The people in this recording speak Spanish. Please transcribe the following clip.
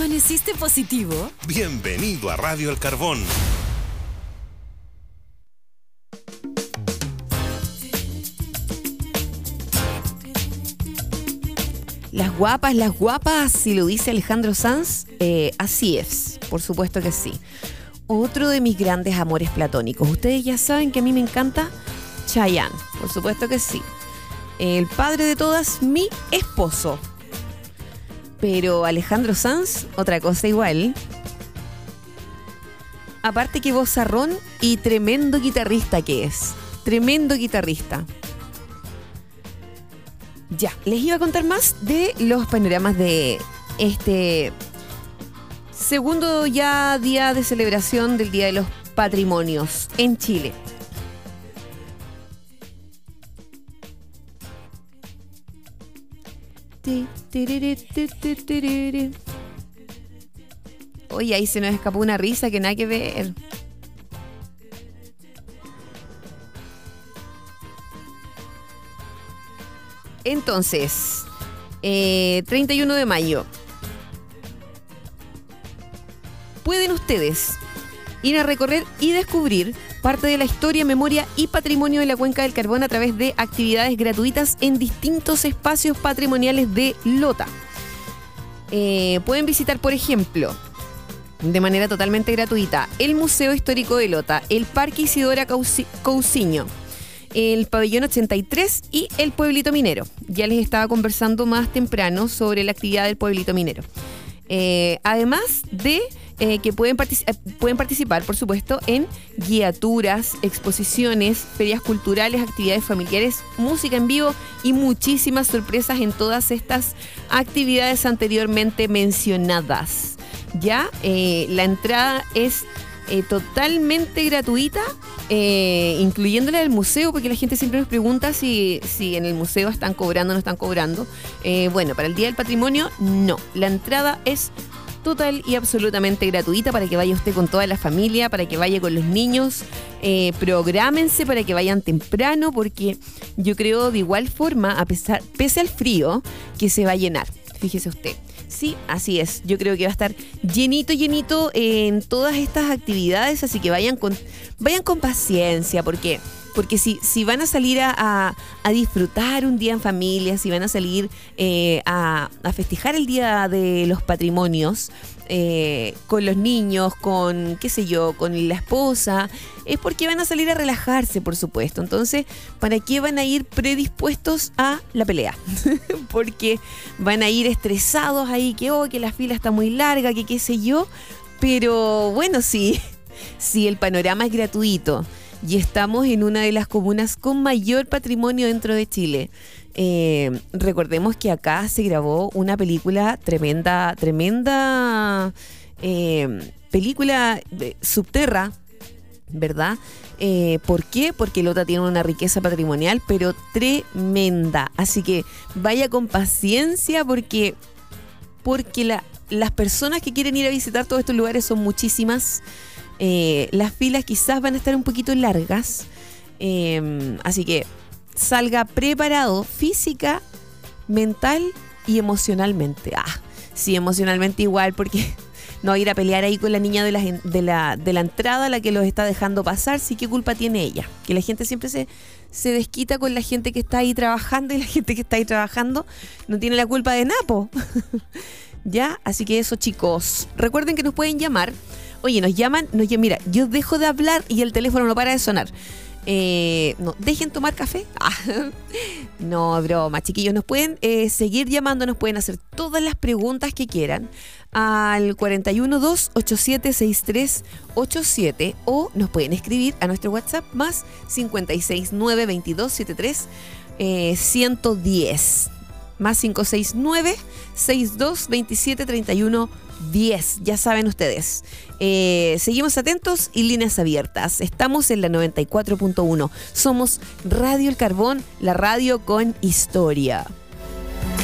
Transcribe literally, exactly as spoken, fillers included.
¿Amaneciste positivo? Bienvenido a Radio El Carbón. Las guapas, las guapas, si lo dice Alejandro Sanz, eh, así es, por supuesto que sí. Otro de mis grandes amores platónicos. Ustedes ya saben que a mí me encanta Chayanne, por supuesto que sí. El padre de todas, mi esposo. Pero Alejandro Sanz, otra cosa igual. Aparte que vozarrón y tremendo guitarrista que es. Tremendo guitarrista. Ya, les iba a contar más de los panoramas de este segundo ya día de celebración del Día de los Patrimonios en Chile. Oye, ahí se nos escapó una risa que nada que ver. Entonces, eh, treinta y uno de mayo. Pueden ustedes ir a recorrer y descubrir parte de la historia, memoria y patrimonio de la Cuenca del Carbón a través de actividades gratuitas en distintos espacios patrimoniales de Lota. Eh, pueden visitar, por ejemplo, de manera totalmente gratuita, el Museo Histórico de Lota, el Parque Isidora Cousi- Cousiño, el Pabellón ochenta y tres y el Pueblito Minero. Ya les estaba conversando más temprano sobre la actividad del Pueblito Minero. Eh, además de eh, que pueden, partic- pueden participar, por supuesto, en guiaturas, exposiciones, ferias culturales, actividades familiares, música en vivo y muchísimas sorpresas en todas estas actividades anteriormente mencionadas. Ya, eh, la entrada es eh, totalmente gratuita, eh, incluyendo la del museo, porque la gente siempre nos pregunta si, si en el museo están cobrando o no están cobrando. Eh, bueno, para el Día del Patrimonio, no. La entrada es total y absolutamente gratuita para que vaya usted con toda la familia, para que vaya con los niños. Eh, prográmense para que vayan temprano, porque yo creo de igual forma, a pesar, pese al frío, que se va a llenar. Fíjese usted. Sí, así es. Yo creo que va a estar llenito, llenito en todas estas actividades, así que vayan con, vayan con paciencia, porque, porque si, si van a salir a, a, a disfrutar un día en familia, si van a salir eh, a, a festejar el Día de los Patrimonios, eh, con los niños, con, qué sé yo, con la esposa, es porque van a salir a relajarse, por supuesto. Entonces, ¿para qué van a ir predispuestos a la pelea? Porque van a ir estresados ahí, que oh, que la fila está muy larga, que qué sé yo. Pero bueno, sí, sí, el panorama es gratuito y estamos en una de las comunas con mayor patrimonio dentro de Chile. Eh, recordemos que acá se grabó una película tremenda, tremenda eh, película de Subterra, ¿verdad? Eh, ¿Por qué? Porque Lota tiene una riqueza patrimonial, pero tremenda. Así que vaya con paciencia, porque, porque la, las personas que quieren ir a visitar todos estos lugares son muchísimas. Eh, las filas quizás van a estar un poquito largas. Eh, así que salga preparado física, mental y emocionalmente. Ah, sí, emocionalmente igual, porque no ir a pelear ahí con la niña de la, de la, de la entrada, la que los está dejando pasar. Sí, ¿qué culpa tiene ella? Que la gente siempre se, se desquita con la gente que está ahí trabajando, y la gente que está ahí trabajando no tiene la culpa de napo. ¿Ya? Así que eso, chicos. Recuerden que nos pueden llamar. Oye, nos llaman, nos llaman. Mira, yo dejo de hablar y el teléfono no para de sonar. Eh, no, dejen tomar café. Ah, no, broma, chiquillos. Nos pueden eh, seguir llamando, nos pueden hacer todas las preguntas que quieran al cuarenta y uno, dos, ochenta y siete, sesenta y tres ochenta y siete, o nos pueden escribir a nuestro WhatsApp más cincuenta y seis, nueve, veintidós, setenta y tres, eh, ciento diez, más cinco seis nueve, sesenta y dos, veintisiete, treinta y uno, diez. Ya saben ustedes. Eh, seguimos atentos y líneas abiertas. Estamos en la noventa y cuatro punto uno. Somos Radio El Carbón, la radio con historia.